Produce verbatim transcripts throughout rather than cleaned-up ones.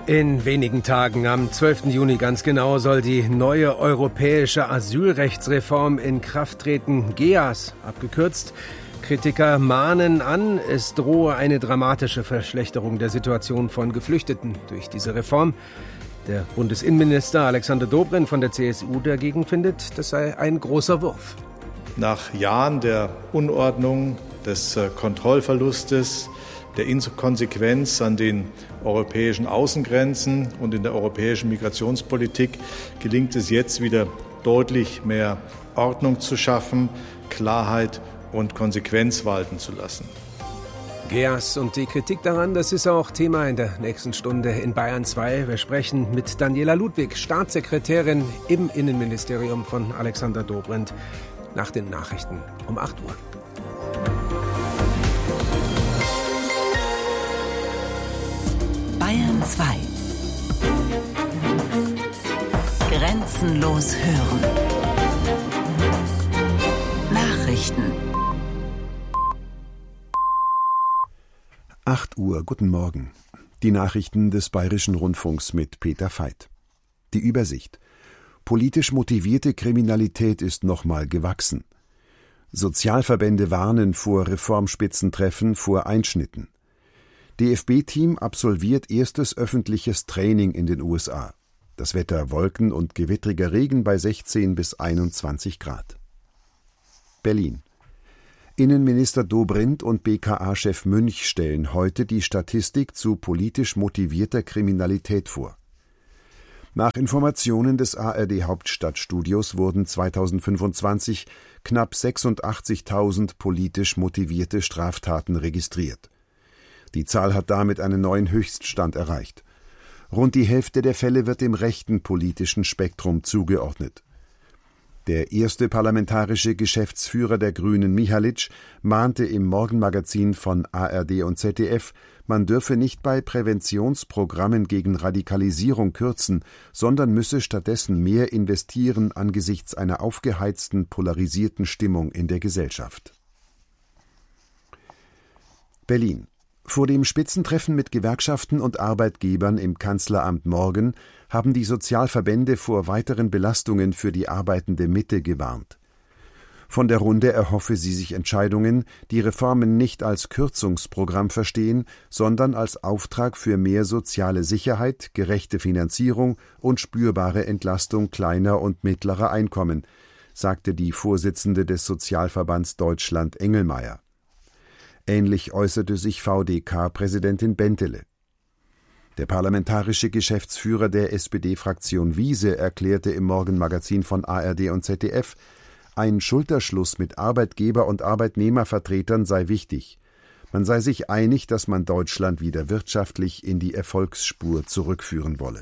In wenigen Tagen, am zwölften Juni ganz genau, soll die neue europäische Asylrechtsreform in Kraft treten. G E A S, abgekürzt. Kritiker mahnen an, es drohe eine dramatische Verschlechterung der Situation von Geflüchteten durch diese Reform. Der Bundesinnenminister Alexander Dobrindt von der C S U dagegen findet, das sei ein großer Wurf. Nach Jahren der Unordnung, des Kontrollverlustes, der Inkonsequenz an den europäischen Außengrenzen und in der europäischen Migrationspolitik gelingt es jetzt wieder deutlich mehr Ordnung zu schaffen, Klarheit und Konsequenz walten zu lassen. G E A S und die Kritik daran, das ist auch Thema in der nächsten Stunde in Bayern zwei. Wir sprechen mit Daniela Ludwig, Staatssekretärin im Innenministerium von Alexander Dobrindt, nach den Nachrichten um acht Uhr. Bayern zwei. Grenzenlos hören. Nachrichten. acht Uhr, guten Morgen. Die Nachrichten des Bayerischen Rundfunks mit Peter Veit. Die Übersicht. Politisch motivierte Kriminalität ist nochmal gewachsen. Sozialverbände warnen vor Reformspitzentreffen, vor Einschnitten. D F B-Team absolviert erstes öffentliches Training in den U S A. Das Wetter Wolken und gewittriger Regen bei sechzehn bis einundzwanzig Grad. Berlin. Innenminister Dobrindt und B K A-Chef Münch stellen heute die Statistik zu politisch motivierter Kriminalität vor. Nach Informationen des A R D-Hauptstadtstudios wurden zweitausendfünfundzwanzig knapp sechsundachtzigtausend politisch motivierte Straftaten registriert. Die Zahl hat damit einen neuen Höchststand erreicht. Rund die Hälfte der Fälle wird dem rechten politischen Spektrum zugeordnet. Der erste parlamentarische Geschäftsführer der Grünen, Mihalic, mahnte im Morgenmagazin von A R D und Z D F, man dürfe nicht bei Präventionsprogrammen gegen Radikalisierung kürzen, sondern müsse stattdessen mehr investieren angesichts einer aufgeheizten, polarisierten Stimmung in der Gesellschaft. Berlin. Vor dem Spitzentreffen mit Gewerkschaften und Arbeitgebern im Kanzleramt morgen haben die Sozialverbände vor weiteren Belastungen für die arbeitende Mitte gewarnt. Von der Runde erhoffe sie sich Entscheidungen, die Reformen nicht als Kürzungsprogramm verstehen, sondern als Auftrag für mehr soziale Sicherheit, gerechte Finanzierung und spürbare Entlastung kleiner und mittlerer Einkommen, sagte die Vorsitzende des Sozialverbands Deutschland Engelmeier. Ähnlich äußerte sich V D K-Präsidentin Bentele. Der parlamentarische Geschäftsführer der S P D-Fraktion Wiese erklärte im Morgenmagazin von A R D und Z D F, ein Schulterschluss mit Arbeitgeber- und Arbeitnehmervertretern sei wichtig. Man sei sich einig, dass man Deutschland wieder wirtschaftlich in die Erfolgsspur zurückführen wolle.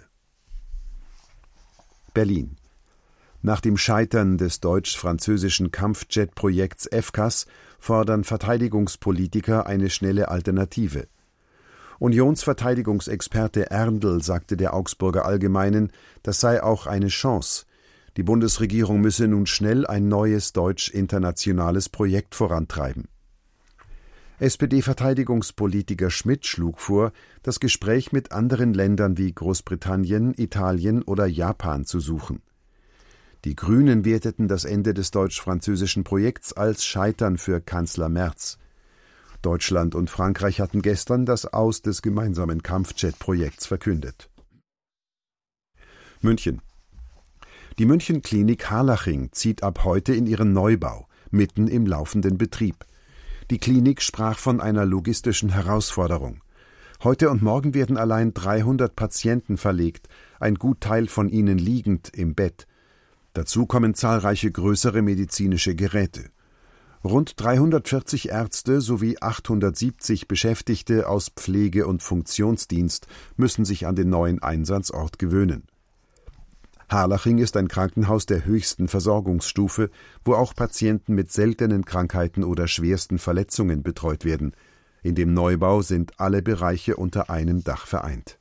Berlin. Nach dem Scheitern des deutsch-französischen Kampfjet-Projekts F C A S fordern Verteidigungspolitiker eine schnelle Alternative. Unionsverteidigungsexperte Erndl sagte der Augsburger Allgemeinen, das sei auch eine Chance. Die Bundesregierung müsse nun schnell ein neues deutsch-internationales Projekt vorantreiben. S P D-Verteidigungspolitiker Schmidt schlug vor, das Gespräch mit anderen Ländern wie Großbritannien, Italien oder Japan zu suchen. Die Grünen werteten das Ende des deutsch-französischen Projekts als Scheitern für Kanzler Merz. Deutschland und Frankreich hatten gestern das Aus des gemeinsamen Kampfjet-Projekts verkündet. München. Die München-Klinik Harlaching zieht ab heute in ihren Neubau, mitten im laufenden Betrieb. Die Klinik sprach von einer logistischen Herausforderung. Heute und morgen werden allein dreihundert Patienten verlegt, ein Gutteil von ihnen liegend im Bett. Dazu kommen zahlreiche größere medizinische Geräte. Rund dreihundertvierzig Ärzte sowie achthundertsiebzig Beschäftigte aus Pflege- und Funktionsdienst müssen sich an den neuen Einsatzort gewöhnen. Harlaching ist ein Krankenhaus der höchsten Versorgungsstufe, wo auch Patienten mit seltenen Krankheiten oder schwersten Verletzungen betreut werden. In dem Neubau sind alle Bereiche unter einem Dach vereint.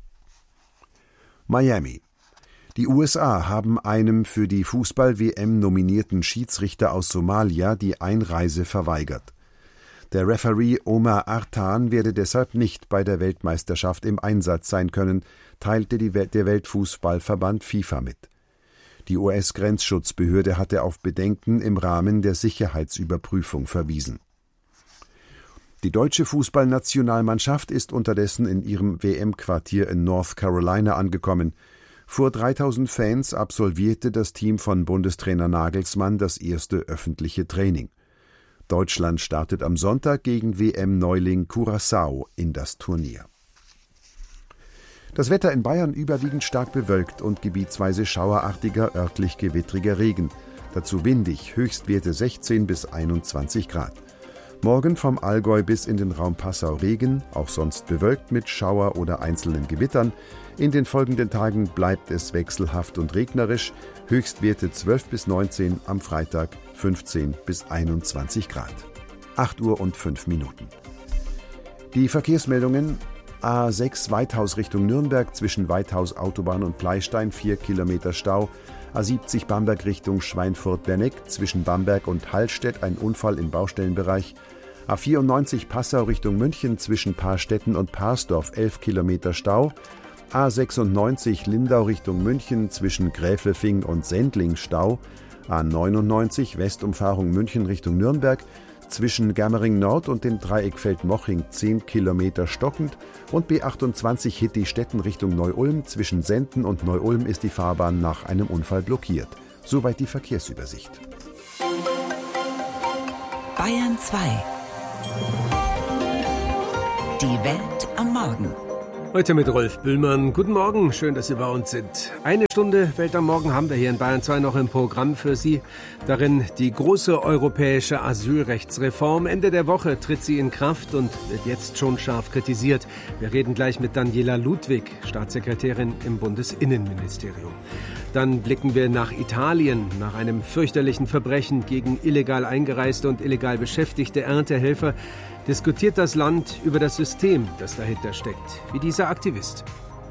Miami. Die U S A haben einem für die Fußball-W M nominierten Schiedsrichter aus Somalia die Einreise verweigert. Der Referee Omar Artan werde deshalb nicht bei der Weltmeisterschaft im Einsatz sein können, teilte die Welt, der Weltfußballverband FIFA mit. Die U S-Grenzschutzbehörde hatte auf Bedenken im Rahmen der Sicherheitsüberprüfung verwiesen. Die deutsche Fußballnationalmannschaft ist unterdessen in ihrem W M-Quartier in North Carolina angekommen. Vor dreitausend Fans absolvierte das Team von Bundestrainer Nagelsmann das erste öffentliche Training. Deutschland startet am Sonntag gegen W M-Neuling Curaçao in das Turnier. Das Wetter in Bayern überwiegend stark bewölkt und gebietsweise schauerartiger, örtlich gewittriger Regen. Dazu windig, Höchstwerte sechzehn bis einundzwanzig Grad. Morgen vom Allgäu bis in den Raum Passau Regen, auch sonst bewölkt mit Schauer oder einzelnen Gewittern. In den folgenden Tagen bleibt es wechselhaft und regnerisch, Höchstwerte zwölf bis neunzehn, am Freitag fünfzehn bis einundzwanzig Grad. acht Uhr und fünf Minuten. Die Verkehrsmeldungen: A sechs Weithaus Richtung Nürnberg, zwischen Weithaus Autobahn und Pleistein vier Kilometer Stau. A siebzig Bamberg Richtung Schweinfurt-Berneck, zwischen Bamberg und Hallstedt ein Unfall im Baustellenbereich. A vierundneunzig Passau Richtung München, zwischen Paarstetten und Parsdorf elf Kilometer Stau. A sechsundneunzig Lindau Richtung München, zwischen Gräfelfing und Sendling Stau. A neunundneunzig Westumfahrung München Richtung Nürnberg, zwischen Germering Nord und dem Dreieck Feldmoching zehn Kilometer stockend. Und B achtundzwanzig Hitti-Stetten Richtung Neu-Ulm, zwischen Senden und Neu-Ulm ist die Fahrbahn nach einem Unfall blockiert. Soweit die Verkehrsübersicht. Bayern zwei. Die Welt am Morgen. Heute mit Rolf Bühlmann. Guten Morgen, schön, dass Sie bei uns sind. Eine Stunde Welt am Morgen haben wir hier in Bayern zwei noch im Programm für Sie. Darin die große europäische Asylrechtsreform. Ende der Woche tritt sie in Kraft und wird jetzt schon scharf kritisiert. Wir reden gleich mit Daniela Ludwig, Staatssekretärin im Bundesinnenministerium. Dann blicken wir nach Italien. Nach einem fürchterlichen Verbrechen gegen illegal eingereiste und illegal beschäftigte Erntehelfer diskutiert das Land über das System, das dahinter steckt, wie dieser Aktivist.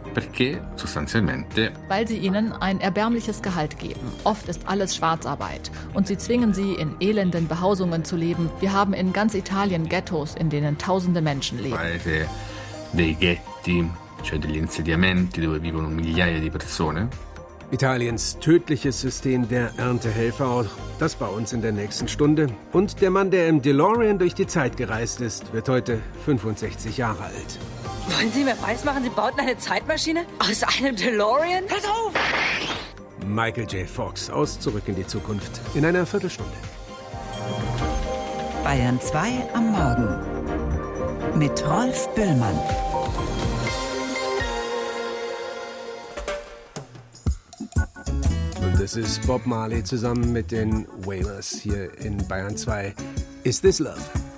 Weil sie ihnen ein erbärmliches Gehalt geben. Oft ist alles Schwarzarbeit. Und sie zwingen sie, in elenden Behausungen zu leben. Wir haben in ganz Italien Ghettos, in denen tausende Menschen leben. Dei ghetti, cioè degli insediamenti dove vivono migliaia di persone. Italiens tödliches System der Erntehelfer, auch das bei uns in der nächsten Stunde. Und der Mann, der im DeLorean durch die Zeit gereist ist, wird heute fünfundsechzig Jahre alt. Wollen Sie mir weismachen, Sie bauten eine Zeitmaschine aus einem DeLorean? Pass auf! Michael J. Fox aus Zurück in die Zukunft in einer Viertelstunde. Bayern zwei am Morgen mit Rolf Bühlmann. Das ist Bob Marley zusammen mit den Wailers hier in Bayern zwei. Is This Love?